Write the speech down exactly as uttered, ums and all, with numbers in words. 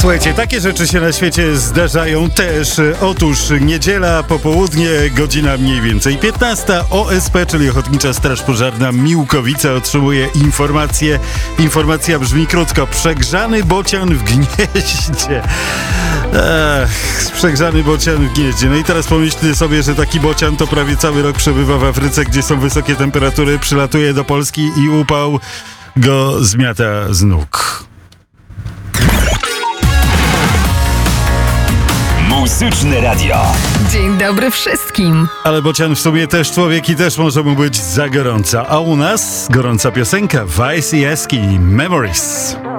Słuchajcie, takie rzeczy się na świecie zdarzają też. Otóż niedziela, popołudnie, godzina mniej więcej piętnasta. O S P, czyli Ochotnicza Straż Pożarna Miłkowice, otrzymuje informację. Informacja brzmi krótko. Przegrzany bocian w gnieździe. Ech, przegrzany bocian w gnieździe. No i teraz pomyślcie sobie, że taki bocian to prawie cały rok przebywa w Afryce, gdzie są wysokie temperatury, przylatuje do Polski i upał go zmiata z nóg. Muzyczne Radio. Dzień dobry wszystkim. Ale bocian w sumie też człowiek i też może mu być za gorąca. A u nas gorąca piosenka Vice i Eski, Memories.